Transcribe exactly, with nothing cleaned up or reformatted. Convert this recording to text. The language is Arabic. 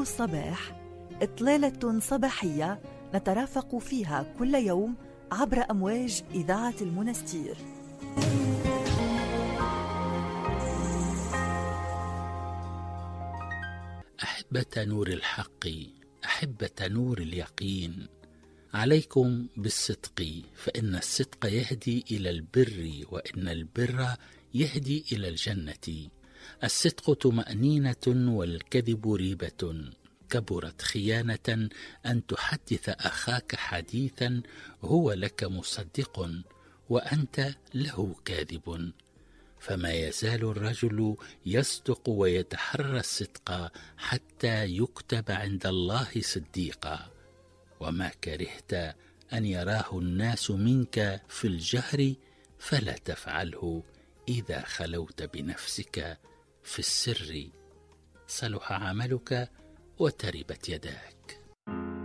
الصباح، إطلالة صباحية نترافق فيها كل يوم عبر أمواج إذاعة المنستير. أحبة نور الحق، أحبة نور اليقين، عليكم بالصدق، فإن الصدق يهدي إلى البر، وإن البر يهدي إلى الجنة. الصدق طمأنينة والكذب ريبة، كبرت خيانة أن تحدث أخاك حديثا هو لك مصدق وأنت له كاذب. فما يزال الرجل يصدق ويتحرى الصدق حتى يكتب عند الله صديقا. وما كرهت أن يراه الناس منك في الجهر فلا تفعله إذا خلوت بنفسك في السر، صلح عملك وتربت يداك.